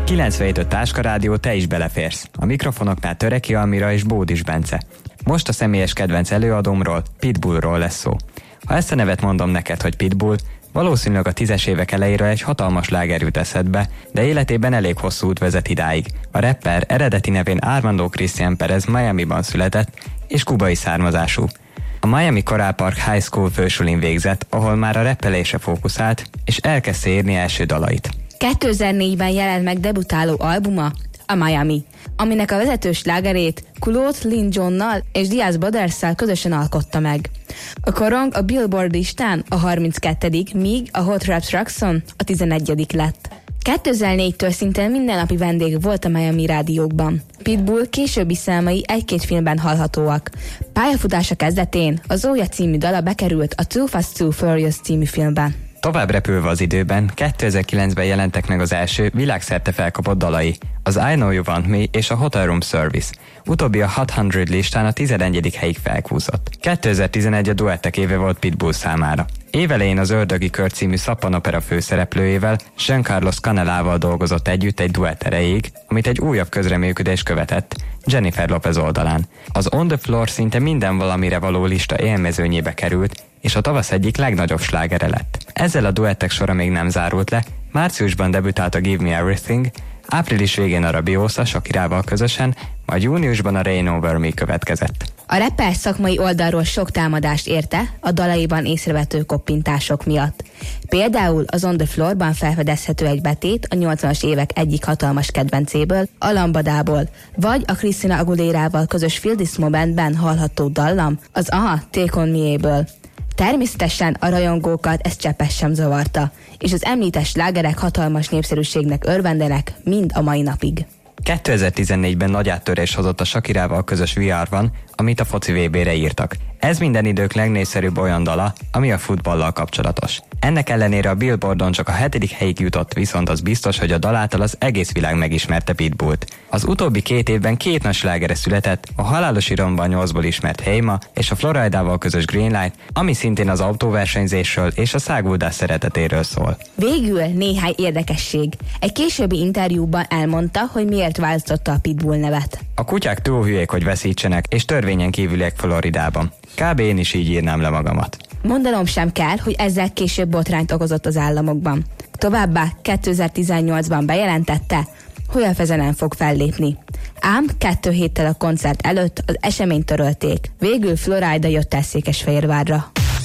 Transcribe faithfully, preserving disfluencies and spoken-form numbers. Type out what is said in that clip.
kilencvenhét öt Táskarádió, te is beleférsz. A mikrofonoknál Töreki Almira és Bódis Bence. Most a személyes kedvenc előadomról, Pitbullról lesz szó. Ha ezt a nevet mondom neked, hogy Pitbull, valószínűleg a tízes évek elejéről egy hatalmas sláger jut eszedbe, de életében elég hosszú út vezet idáig. A rapper eredeti nevén Armando Christian Perez Miamiban született, és kubai származású. A Miami Coral Park High School fősulin végzett, ahol már a rappelésre fókuszált, és elkezdte írni első dalait. kétezer-négyben jelent meg debutáló albuma, a Miami, aminek a vezető slágerét Kulót Lin Johnnal és Diaz Brothers-szel közösen alkotta meg. A korong a Billboard listán a harminckettedik, míg a Hot Rap Tracks-on a tizenegyedik lett. kétezer-négytől szinte mindennapi vendég volt a Miami rádiókban. Pitbull későbbi számai egy-két filmben hallhatóak. Pályafutása kezdetén a Zoya című dala bekerült a Too Fast Too Furious című filmben. Tovább repülve az időben, kétezer-kilencben jelentek meg az első világszerte felkapott dalai, az I Know You Want Me és a Hotel Room Service. Utóbbi a Hot száz listán a tizenegyedik helyig felkúszott. kétezer-tizenegy a duettek éve volt Pitbull számára. Évelején az Ördögi Kör című szappanopera főszereplőjével, Jean Carlos Canelával dolgozott együtt egy duett erejéig, amit egy újabb közreműködés követett, Jennifer Lopez oldalán. Az On the Floor szinte minden valamire való lista élmezőnyébe került, és a tavasz egyik legnagyobb slágere lett. Ezzel a duettek sora még nem zárult le, márciusban debütált a Give Me Everything, április végén a Rabiosa Shakirával közösen, majd júniusban a Rain Over Me következett. A rapper szakmai oldalról sok támadást érte a dalaiban észrevető koppintások miatt. Például az On the Floorban felfedezhető egy betét a nyolcvanas évek egyik hatalmas kedvencéből, a Lambadából, vagy a Christina Aguilérával közös Feel This Momentben hallható dallam, az Aha Take On Me-ből. Természetesen a rajongókat ez cseppet sem zavarta, és az említett slágerek hatalmas népszerűségnek örvendenek mind a mai napig. kétezer-tizennégyben nagy áttörés hozott a Shakirával közös We Are One, amit a foci vé bére írtak. Ez minden idők legnépszerűbb olyan dala, ami a futballal kapcsolatos. Ennek ellenére a Billboardon csak a hetedik helyig jutott, viszont az biztos, hogy a dal által az egész világ megismerte Pitbullt. Az utóbbi két évben két nagy slágere született, a Halálos Iramban nyolcból ismert Hey Ma és a Floridával közös Greenlight, ami szintén az autóversenyzésről és a száguldás szeretetéről szól. Végül néhány érdekesség. Egy későbbi interjúban elmondta, hogy miért választotta a Pitbull nevet. A kutyák túl hülyék, hogy veszítsenek, és törvényen kívüliek Floridában. Kb. Én is így írnám le magamat. Mondanom sem kell, hogy ezzel később botrányt okozott az államokban. Továbbá kétezer-tizennyolcban bejelentette, hogy a Fezenen fog fellépni. Ám kettő héttel a koncert előtt az eseményt törölték. Végül Florida jött el Székesfehérvárra.